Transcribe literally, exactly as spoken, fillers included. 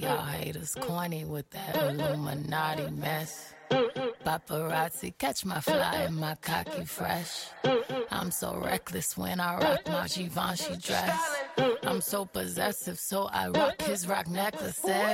y'all haters corny with that Illuminati mess. Paparazzi, catch my fly and my cocky fresh. I'm so reckless when I rock my Givenchy dress. I'm so possessive, so I rock his rock necklaces.